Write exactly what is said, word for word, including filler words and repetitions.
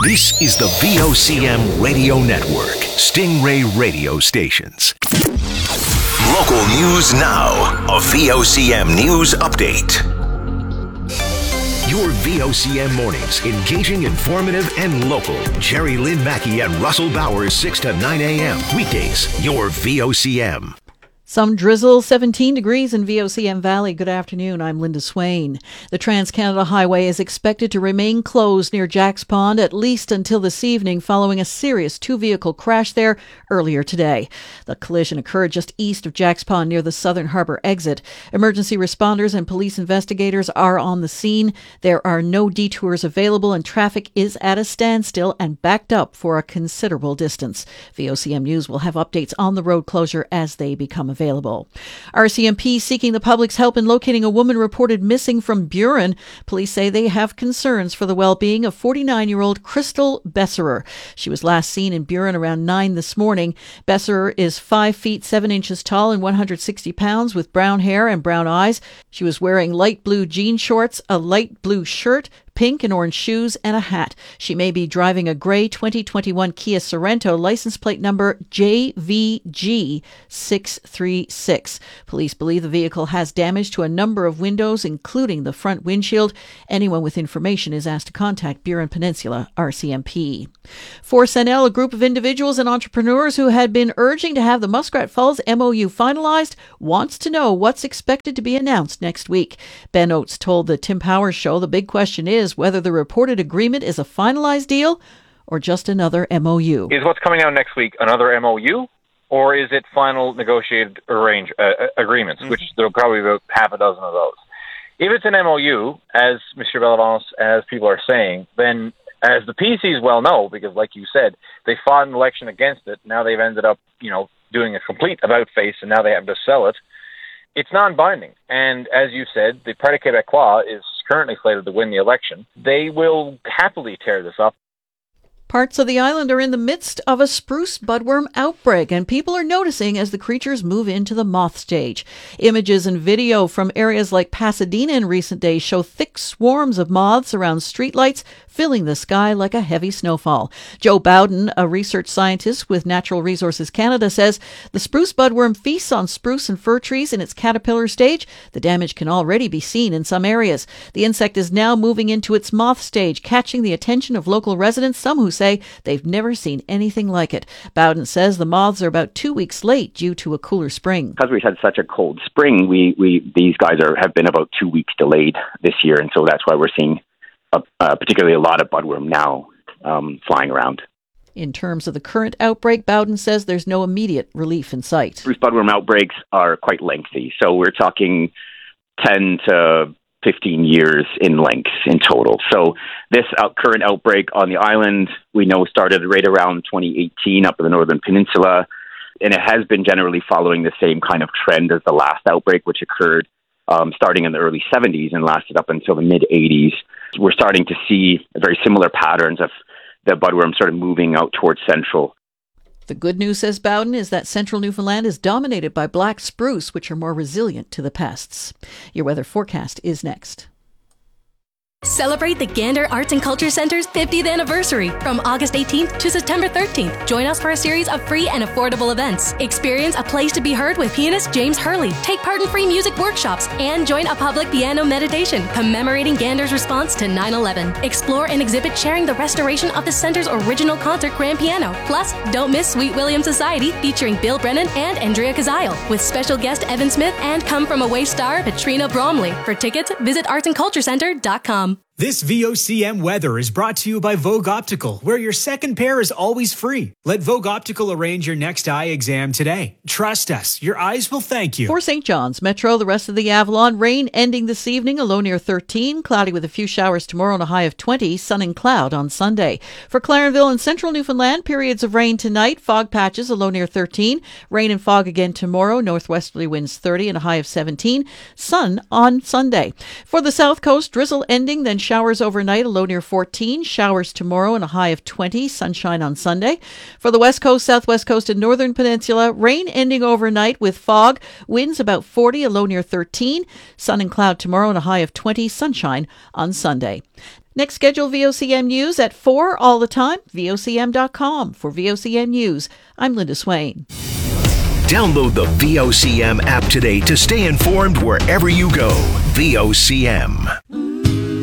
This is the V O C M Radio Network, Stingray Radio Stations. Local news now. A V O C M News Update. Your V O C M mornings, engaging, informative, and local. Jerry Lynn Mackey and Russell Bowers, six to nine a.m. Weekdays, your V O C M. Some drizzle, seventeen degrees in V O C M Valley. Good afternoon. I'm Linda Swain. The Trans-Canada Highway is expected to remain closed near Jacks Pond at least until this evening following a serious two-vehicle crash there earlier today. The collision occurred just east of Jacks Pond near the Southern Harbour exit. Emergency responders and police investigators are on the scene. There are no detours available and traffic is at a standstill and backed up for a considerable distance. V O C M News will have updates on the road closure as they become available. Available. R C M P seeking the public's help in locating a woman reported missing from Burin. Police say they have concerns for the well-being of forty-nine-year-old Crystal Besserer. She was last seen in Burin around nine this morning. Besserer is five feet seven inches tall and one hundred sixty pounds with brown hair and brown eyes. She was wearing light blue jean shorts, a light blue shirt, pink and orange shoes, and a hat. She may be driving a grey twenty twenty-one Kia Sorento, license plate number J V G six three six. Police believe the vehicle has damage to a number of windows, including the front windshield. Anyone with information is asked to contact Burin Peninsula R C M P. Force N L, a group of individuals and entrepreneurs who had been urging to have the Muskrat Falls M O U finalized, wants to know what's expected to be announced next week. Ben Oates told the Tim Powers Show the big question is whether the reported agreement is a finalized deal or just another M O U. Is what's coming out next week another M O U, or is it final negotiated arrange uh, agreements, mm-hmm. which there'll probably be about half a dozen of those. If it's an M O U, as Mister Bellavance, as people are saying, then as the P Cs well know, because like you said, they fought an election against it, now they've ended up, you know, doing a complete about-face, and now they have to sell it. It's non-binding. And as you said, the Parti Québécois is currently slated to win the election. They will happily tear this up. Parts of the island are in the midst of a spruce budworm outbreak, and people are noticing as the creatures move into the moth stage. Images and video from areas like Pasadena in recent days show thick swarms of moths around streetlights, filling the sky like a heavy snowfall. Joe Bowden, a research scientist with Natural Resources Canada, says the spruce budworm feasts on spruce and fir trees in its caterpillar stage. The damage can already be seen in some areas. The insect is now moving into its moth stage, catching the attention of local residents, some who say they've never seen anything like it. Bowden says the moths are about two weeks late due to a cooler spring. Because we've had such a cold spring, we, we these guys are have been about two weeks delayed this year, and so that's why we're seeing a, uh, particularly a lot of budworm now um, flying around. In terms of the current outbreak, Bowden says there's no immediate relief in sight. Spruce budworm outbreaks are quite lengthy, so we're talking ten to fifteen years in length in total. So this out, current outbreak on the island, we know started right around twenty eighteen up in the Northern Peninsula, and it has been generally following the same kind of trend as the last outbreak, which occurred um, starting in the early seventies and lasted up until the mid-eighties. We're starting to see very similar patterns of the budworm sort of moving out towards central. The good news, says Bowden, is that central Newfoundland is dominated by black spruce, which are more resilient to the pests. Your weather forecast is next. Celebrate the Gander Arts and Culture Center's fiftieth anniversary from August eighteenth to September thirteenth. Join us for a series of free and affordable events. Experience A Place to Be Heard with pianist James Hurley. Take part in free music workshops and join a public piano meditation commemorating Gander's response to nine eleven. Explore and exhibit sharing the restoration of the center's original concert grand piano. Plus, don't miss Sweet William Society featuring Bill Brennan and Andrea Kazile with special guest Evan Smith and Come From Away star Katrina Bromley. For tickets, visit arts and culture center dot com. This V O C M weather is brought to you by Vogue Optical, where your second pair is always free. Let Vogue Optical arrange your next eye exam today. Trust us, your eyes will thank you. For Saint John's Metro, the rest of the Avalon, rain ending this evening, a low near thirteen, cloudy with a few showers tomorrow and a high of twenty, sun and cloud on Sunday. For Clarenville and central Newfoundland, periods of rain tonight, fog patches, a low near thirteen, rain and fog again tomorrow, northwesterly winds thirty and a high of seventeen, sun on Sunday. For the South Coast, drizzle ending, then showers overnight, a low near fourteen. Showers tomorrow and a high of twenty. Sunshine on Sunday. For the West Coast, Southwest Coast, and Northern Peninsula, rain ending overnight with fog. Winds about forty, a low near thirteen. Sun and cloud tomorrow and a high of twenty. Sunshine on Sunday. Next scheduled V O C M News at four all the time, V O C M dot com. For V O C M News, I'm Linda Swain. Download the V O C M app today to stay informed wherever you go. V O C M.